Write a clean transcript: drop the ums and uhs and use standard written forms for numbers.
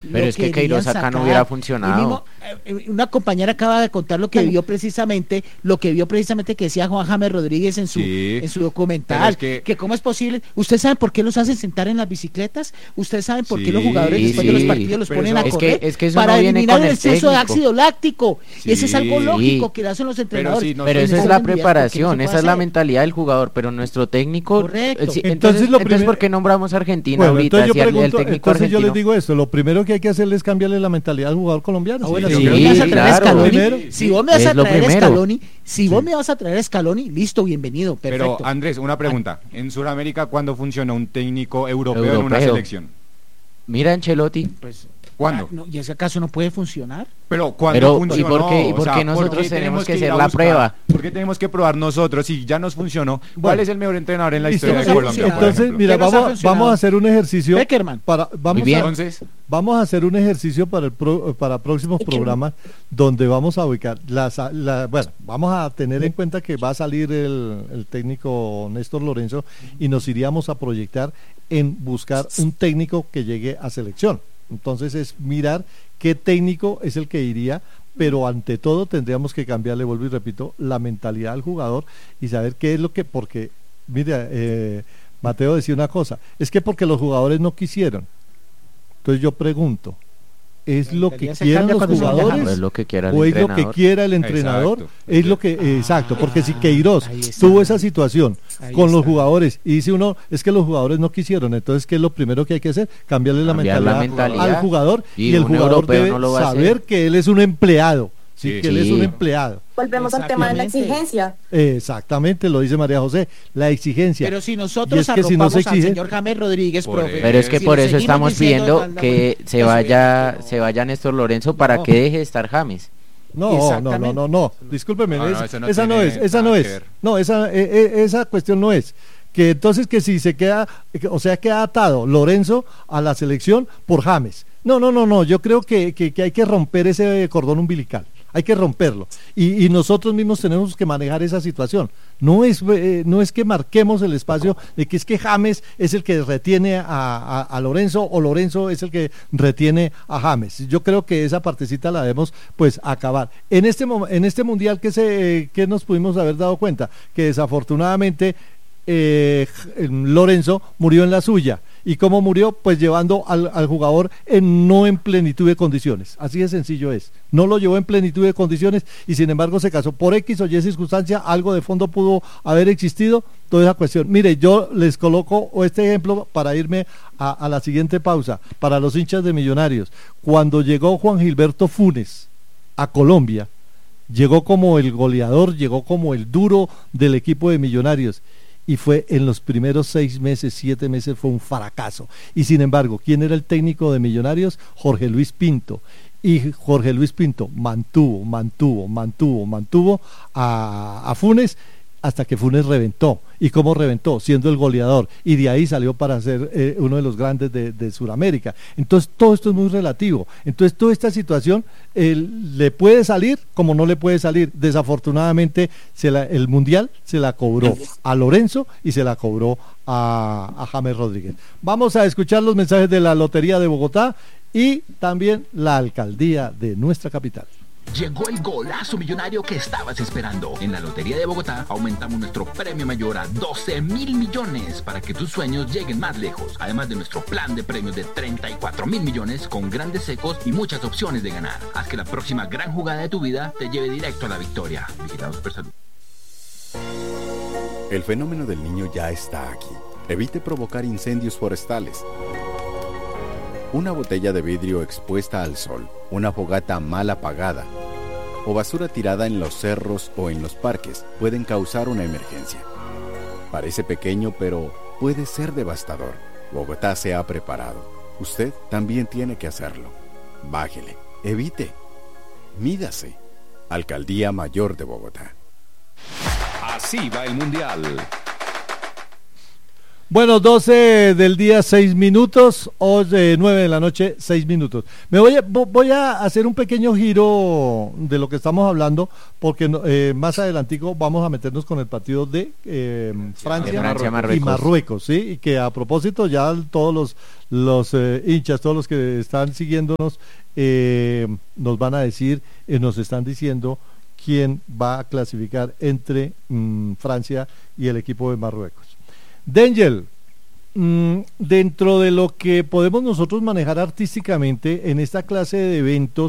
Pero es que Queiroz acá no hubiera funcionado. Una compañera acaba de contar lo que vio precisamente que decía Juan James Rodríguez en su documental, que cómo es posible. ¿Ustedes saben por qué los hacen sentar en las bicicletas? ¿Ustedes saben por qué los jugadores después de los partidos los ponen a correr? Es que eso para no viene eliminar con el exceso de técnico. ácido láctico. Y ese es algo lógico que lo hacen los entrenadores. Pero esa es la preparación, esa es la mentalidad del jugador, pero nuestro técnico... Correcto. Entonces ¿por qué nombramos a Argentina ahorita? Entonces, el técnico entonces argentino... yo les digo esto, lo primero que hay que hacer es cambiarle la mentalidad al jugador colombiano. Si vos me vas a traer a Scaloni, vos me vas a traer a Scaloni, listo, bienvenido, perfecto. Pero Andrés, una pregunta, en Sudamérica, ¿cuándo funcionó un técnico europeo en una selección? Mira Ancelotti. Pues, ¿cuándo? ¿Y ese acaso no puede funcionar? Pero ¿cuándo funcionó? ¿Y por qué nosotros tenemos que hacer la prueba? ¿Por qué tenemos que probar nosotros si ya nos funcionó? ¿Cuál es el mejor entrenador en la historia de Colombia? Entonces, mira, vamos a hacer un ejercicio. Peckerman. Vamos a hacer un ejercicio para próximos programas donde vamos a ubicar vamos a tener en cuenta que va a salir el técnico Néstor Lorenzo y nos iríamos a proyectar en buscar un técnico que llegue a selección. Entonces es mirar qué técnico es el que iría, pero ante todo tendríamos que cambiarle, vuelvo y repito, la mentalidad al jugador y saber qué es lo que, porque, mira, Mateo decía una cosa, es que porque los jugadores no quisieron. Entonces yo pregunto, ¿es lo que quieran los jugadores es lo que quiera o es lo que quiera el entrenador? Es lo que, exacto, porque si Queiroz tuvo esa situación con los jugadores y dice uno, es que los jugadores no quisieron, entonces ¿qué es lo primero que hay que hacer? Cambiarle la mentalidad al jugador y el jugador debe saber que él es un empleado. Que él es un empleado. Volvemos al tema de la exigencia. Exactamente, lo dice María José, la exigencia. Pero si nosotros arropamos al señor James Rodríguez, profe. Pero es que por eso estamos pidiendo que se vaya Néstor Lorenzo para que deje de estar James. No, discúlpeme, esa no es. No, esa cuestión no es. Que entonces que si se queda, o sea, queda atado Lorenzo a la selección por James. No, yo creo que hay que romper ese cordón umbilical. Hay que romperlo y nosotros mismos tenemos que manejar esa situación. No es que marquemos el espacio de que es que James es el que retiene a Lorenzo o Lorenzo es el que retiene a James. Yo creo que esa partecita la debemos pues acabar. En este mundial que nos pudimos haber dado cuenta que desafortunadamente Lorenzo murió en la suya. ¿Y cómo murió? Pues llevando al jugador no en plenitud de condiciones. Así de sencillo es. No lo llevó en plenitud de condiciones y sin embargo se casó por X o Y circunstancia, algo de fondo pudo haber existido, toda esa cuestión. Mire, yo les coloco este ejemplo para irme a la siguiente pausa, para los hinchas de Millonarios. Cuando llegó Juan Gilberto Funes a Colombia, llegó como el goleador, llegó como el duro del equipo de Millonarios. Y fue en los primeros 6 meses, 7 meses, fue un fracaso. Y sin embargo, ¿quién era el técnico de Millonarios? Jorge Luis Pinto. Y Jorge Luis Pinto mantuvo a Funes hasta que Funes reventó. ¿Y cómo reventó? Siendo el goleador. Y de ahí salió para ser uno de los grandes de Sudamérica. Entonces todo esto es muy relativo. Entonces toda esta situación le puede salir como no le puede salir. Desafortunadamente el Mundial se la cobró a Lorenzo y se la cobró a James Rodríguez. Vamos a escuchar los mensajes de la Lotería de Bogotá y también la alcaldía de nuestra capital. Llegó el golazo millonario que estabas esperando. En la Lotería de Bogotá aumentamos nuestro premio mayor a 12.000 millones para que tus sueños lleguen más lejos. Además de nuestro plan de premios de 34.000 millones con grandes secos y muchas opciones de ganar. Haz que la próxima gran jugada de tu vida te lleve directo a la victoria. Vigilado Supersalud. El fenómeno del niño ya está aquí. Evite provocar incendios forestales. Una botella de vidrio expuesta al sol, una fogata mal apagada o basura tirada en los cerros o en los parques pueden causar una emergencia. Parece pequeño, pero puede ser devastador. Bogotá se ha preparado. Usted también tiene que hacerlo. Bájele, evite, mídase. Alcaldía Mayor de Bogotá. Así va el Mundial. Bueno, 12 del día, 6 minutos, o de 9 de la noche, 6 minutos. Voy a hacer un pequeño giro de lo que estamos hablando, porque más adelantico vamos a meternos con el partido de Francia y Marruecos, ¿sí? Y que a propósito ya todos los hinchas, todos los que están siguiéndonos, nos van a decir, nos están diciendo quién va a clasificar entre Francia y el equipo de Marruecos. D'Angel, dentro de lo que podemos nosotros manejar artísticamente en esta clase de eventos,